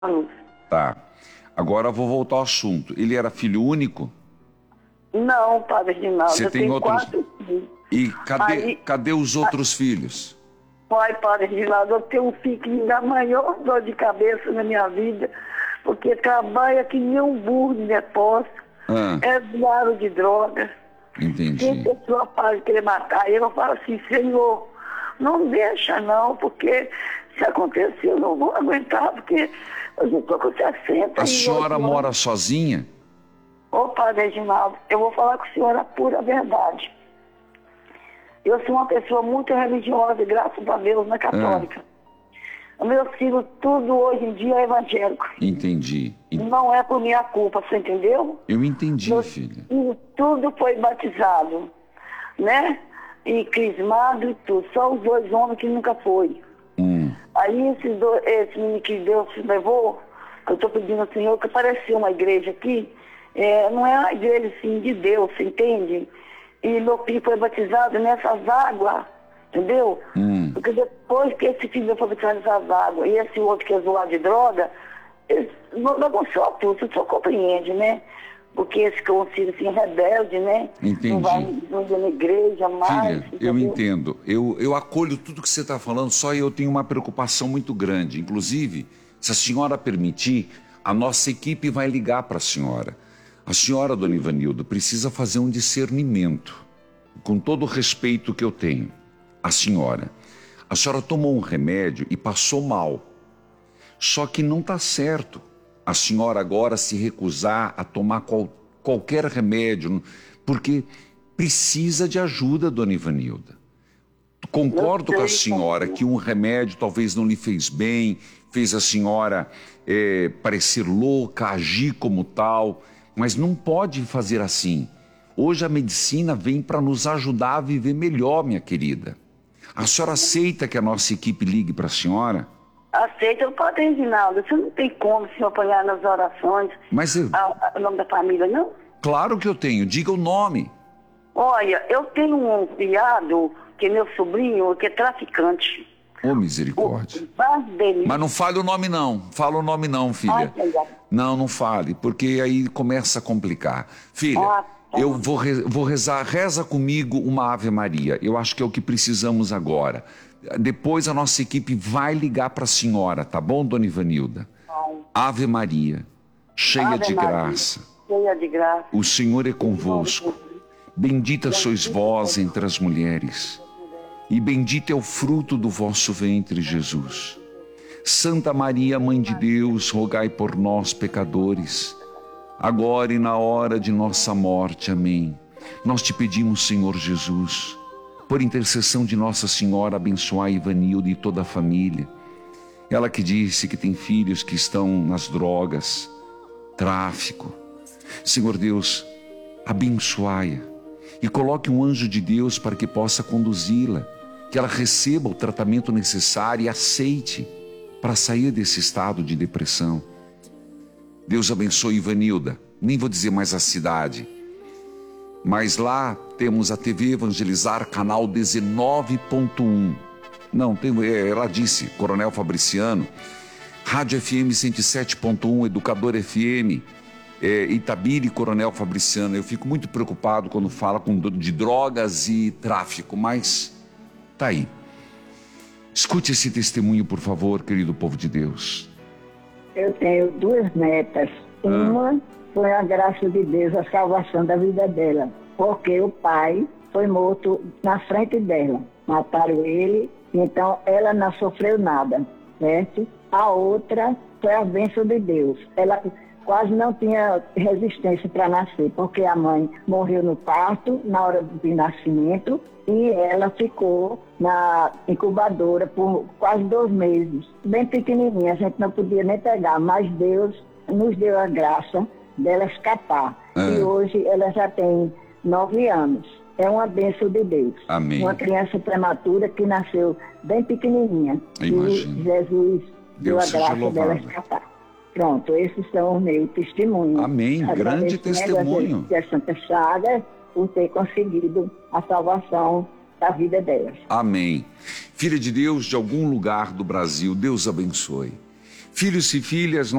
anos. Tá. Agora eu vou voltar ao assunto. Ele era filho único? Não, Padre Reginaldo, Você eu tem tenho outros... 4 filhos. E Aí, cadê os outros filhos? pai, Padre Reginaldo, eu tenho um filho que me dá a maior dor de cabeça na minha vida, porque trabalha que nem um burro de depósito, é usuário de droga. Entendi. Tem pessoa para querer matar ele, eu falo assim, Senhor, não deixa não, porque se acontecer eu não vou aguentar, porque eu já estou com 60 A senhora anos. mora sozinha? Ô, Padre Reginaldo, eu vou falar com o senhor a pura verdade. Eu sou uma pessoa muito religiosa, graças a Deus, na católica. O meu filho, tudo hoje em dia é evangélico. Entendi. Não é por minha culpa, você entendeu? Eu entendi, Meu filha. filho, tudo foi batizado, né? E crismado e tudo. Só os 2 homens que nunca foi. Aí esse menino que Deus levou, que eu estou pedindo ao Senhor, que apareceu uma igreja aqui, não é uma igreja assim de Deus, você entende? E meu filho foi batizado nessas águas, entendeu? Porque depois que esse filho foi batizado nessas águas e esse outro que é zoado de droga, eles bagunçou tudo, você só compreende, né? Porque esse que é um filho assim, rebelde, né? Entendi. Não vai na igreja mais. Filha, eu entendo. Eu acolho tudo que você está falando, só eu tenho uma preocupação muito grande. Inclusive, se a senhora permitir, a nossa equipe vai ligar para a senhora. A senhora, dona Ivanilda, precisa fazer um discernimento, com todo o respeito que eu tenho. A senhora tomou um remédio e passou mal. Só que não está certo a senhora agora se recusar a tomar qualquer remédio, porque precisa de ajuda, dona Ivanilda. Concordo com a senhora que um remédio talvez não lhe fez bem, fez a senhora parecer louca, agir como tal, mas não pode fazer assim. Hoje a medicina vem para nos ajudar a viver melhor, minha querida. A senhora aceita que a nossa equipe ligue para a senhora? Aceita, o Padre Reginaldo, você não tem como se apanhar nas orações. Mas o nome da família, não? Claro que eu tenho, diga o nome. Olha, eu tenho um criado, que é meu sobrinho, que é traficante. Ô, misericórdia. Dele. Mas não fale o nome não, fala o nome não, filha. Não fale, porque aí começa a complicar. Filha, eu vou rezar, reza comigo uma Ave Maria. Eu acho que é o que precisamos agora. Depois a nossa equipe vai ligar para a senhora, tá bom, dona Ivanilda? Ave Maria, cheia de graça. Cheia de graça. O Senhor é convosco. Bendita sois vós entre as mulheres, e bendito é o fruto do vosso ventre, Jesus. Santa Maria, Mãe de Deus, rogai por nós, pecadores, agora e na hora de nossa morte. Amém. Nós te pedimos, Senhor Jesus, por intercessão de Nossa Senhora, abençoai Ivanilda e toda a família. Ela que disse que tem filhos que estão nas drogas, tráfico. Senhor Deus, abençoai-a e coloque um anjo de Deus para que possa conduzi-la, que ela receba o tratamento necessário e aceite para sair desse estado de depressão. Deus abençoe Ivanilda. Nem vou dizer mais a cidade, mas lá temos a TV Evangelizar, canal 19.1. Não, ela disse, Coronel Fabriciano. Rádio FM 107.1, Educador FM, Itabira e Coronel Fabriciano. Eu fico muito preocupado quando fala de drogas e tráfico, mas tá aí. Escute esse testemunho, por favor, querido povo de Deus. Eu tenho 2 netas. Uma foi a graça de Deus, a salvação da vida dela, porque o pai foi morto na frente dela. Mataram ele, então ela não sofreu nada, certo? A outra foi a bênção de Deus. Ela quase não tinha resistência para nascer, porque a mãe morreu no parto, na hora do nascimento, e ela ficou na incubadora por quase 2 meses, bem pequenininha, a gente não podia nem pegar, mas Deus nos deu a graça dela escapar. E hoje ela já tem 9 anos. É uma bênção de Deus. Amém. Uma criança prematura que nasceu bem pequenininha. Imagino. E Jesus deu a Deus seja graça dela louvado. escapar. Pronto, esses são os meus testemunhos. Amém, grande testemunho. A Santa Chagas por ter conseguido a salvação da vida delas. Amém. Filha de Deus, de algum lugar do Brasil, Deus abençoe. Filhos e filhas,